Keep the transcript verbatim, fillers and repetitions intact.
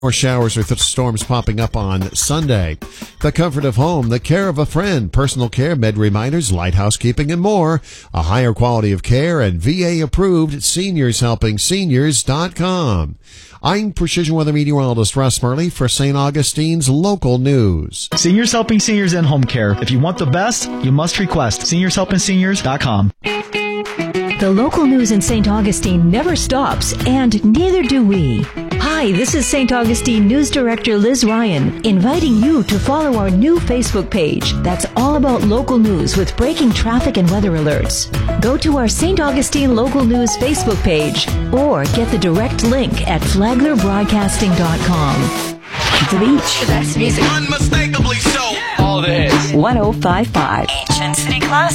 More showers or th- storms popping up on Sunday. The comfort of home, the care of a friend, personal care, med reminders, light housekeeping, and more. A higher quality of care and V A approved. Seniors Helping Seniors dot com. I'm Precision Weather Meteorologist Russ Murley for Saint Augustine's local news. Seniors Helping Seniors and Home Care. If you want the best, you must request Seniors Helping Seniors dot com. The local news in Saint Augustine never stops, and neither do we. Hi, this is Saint Augustine News Director Liz Ryan, inviting you to follow our new Facebook page that's all about local news with breaking traffic and weather alerts. Go to our Saint Augustine Local News Facebook page or get the direct link at flagler broadcasting dot com. The beach. The best music. Unmistakably so. All the hits. one oh five point five. Ancient City Classic.